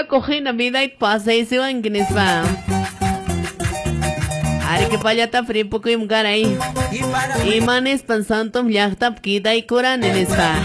coger Navidad y pasa y se van que les va. Ari que payata fri poco y mugar ahí. Y manes pensando yachta pquita y coran en esta.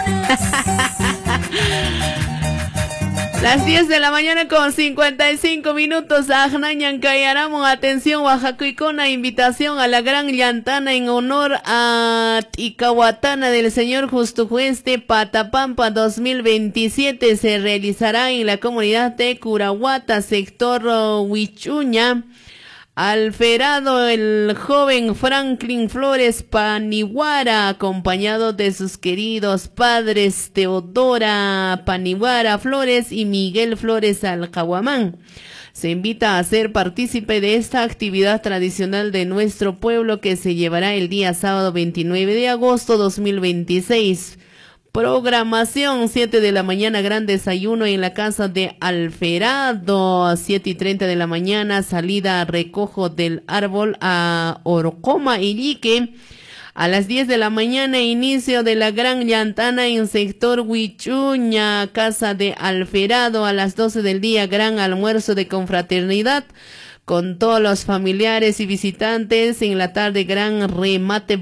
Las 10 de la mañana con 55 minutos. Ajnañan Cayaramo. Atención, Oaxaca y con la invitación a la gran llantana en honor a Ticahuatana del señor Justo Juez de Patapampa 2027. Se realizará en la comunidad de Curahuata, sector Huichuña. Alferado el joven Franklin Flores Panihuara, acompañado de sus queridos padres Teodora Panihuara Flores y Miguel Flores Alcahuamán. Se invita a ser partícipe de esta actividad tradicional de nuestro pueblo que se llevará el día sábado 29 de agosto 2026. Programación, 7 de la mañana, gran desayuno en la casa de Alferado, 7:30 de la mañana, salida recojo del árbol a Orcoma y Lique. A las 10 de la mañana, inicio de la gran llantana en sector Huichuña, casa de Alferado. A las 12 del día, gran almuerzo de confraternidad con todos los familiares y visitantes. En la tarde, gran remate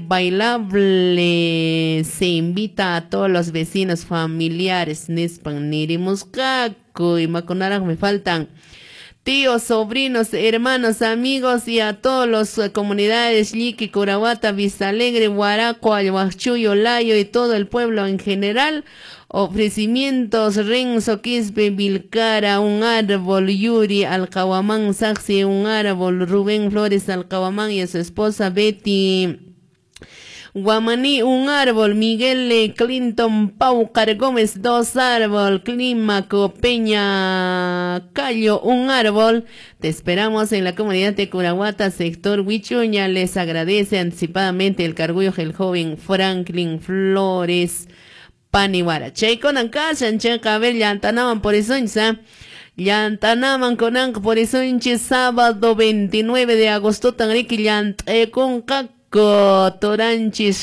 bailable. Se invita a todos los vecinos familiares. Nespan, Nirimuscaco y Maconara me faltan. Tíos, sobrinos, hermanos, amigos y a todos los comunidades Liqui, Curahuata, Vista Alegre, Huaraco, Ayahuachuyo, Layo y todo el pueblo en general. Ofrecimientos: Renzo Quispe Vilcara, un árbol; Yuri Alcahuamán Saxi, un árbol; Rubén Flores Alcahuamán y a su esposa Betty Guamaní, un árbol; Miguel Clinton Paucar Gómez, 2 árboles; Clímaco Peña Callo, un árbol. Te esperamos en la comunidad de Curahuata, sector Huichuña. Les agradece anticipadamente el cargullo el joven Franklin Flores Panihuara. Chayconan casan, ver llantanaman por eso llantanaman conan por eso sábado 29 de agosto tanriki con caco Toranchis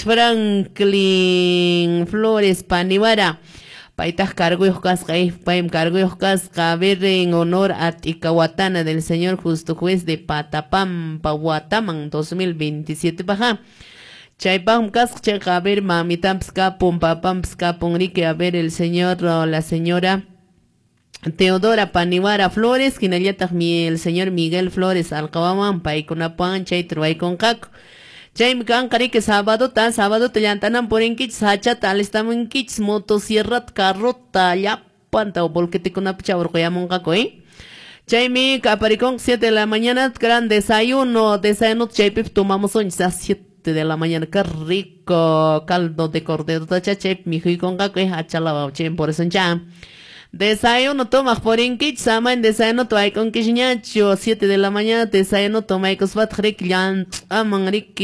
Franklin Flores Panihuara. Paitas carguyos casca, paim carguyos casca, ver en honor a Ticahuatana del señor Justo Juez de Patapampa, Huataman 2027 baja. Chaypam casca, a ver mamitamska pum papamska punrique, a ver el señor o la señora Teodora Panihuara Flores, quinallata el señor Miguel Flores Alcahuamán, paicunapan, chay truay con caco. Chay cancari que sábado te llantanan por en kits, hacha tal estamos en kits, motosierra, carro, talla, panta o bolquete con apcha, orcoyamon caco, Chay mi caparicón, 7 de la mañana, gran desayuno, chaypip, tomamos 7 de la mañana, qué rico, caldo de cordero, tacha, mi hijo con caco, hachala, por eso ya. Desayuno tomas por en kit, sama en desayuno toay con kishñacho, 7 de la mañana, desayuno tomay cosbat jan, amanrik,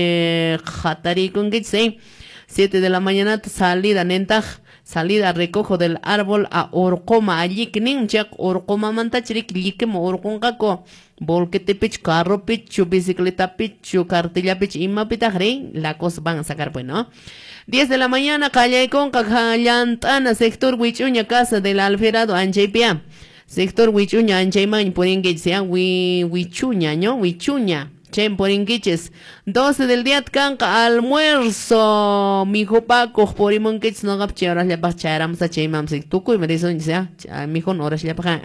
jatari con kit, 7 de la mañana, salida nentaj, salida recojo del árbol a Orcoma, allí que ninchak, Orcoma mantachrik, liquemo orcon caco, volquete pich, carro pichu, bicicleta pichu, cartilla pich, ima pitajre, la cosa van a sacar bueno. 10 de la mañana, calle con Cajallantana, sector Huichuña, casa del Alferado, Anchaypia. Sector Huichuña, Anchayman, por sea Huichuña, ¿no? Huichuña, Chen por inquiches. 12 del día, canca, almuerzo. Mi hijo Paco, por imonquiches, no gapche, ahora le pacharamos a Chaymam, si tuco y me dicen, mi hijo no, ahora le paja.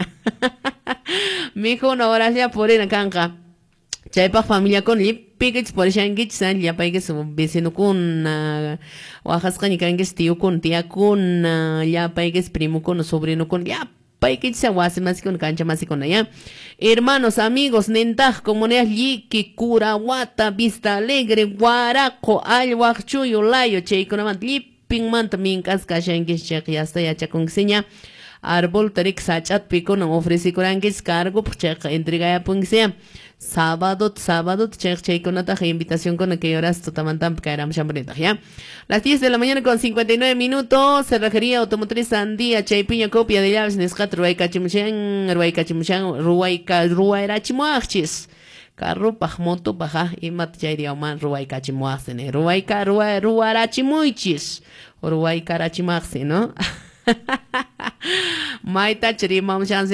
Mi hijo no, ahora le por en canca. Chaypa familia con piquets por shangich ya pa que su vecino con Oaxaca ni cangues tío con tía con ya pa que es primo con sobrino con ya pa que se aguase más con cancha más con allá. Hermanos, amigos, nentaj, comunidad Liqui, Curahuata, Vista Alegre, Huaraco, Ayahuachuyo, Layo, chay con amant liping man también casca shangich ya está ya con seña. Árbol tarik sachat pico no ofrece corangues cargo checa entrega ya pungsia. Sábado, check con nota invitación con aquellas horas totamantam caerán chambreta, ¿ya? Las 10 de la mañana con 59 minutos, cerrajería automotriz Sandía, Chaypiña, copia de llaves, Nescat, Ruayca Chimuchan, Ruayra Chimuachis. Carro, pajmoto, baja, y matjairia man, Ruayca Chimuachene, Ruayra Chimuichis, Ruayca Chimuachene, ¿no? Maita chiri mam chance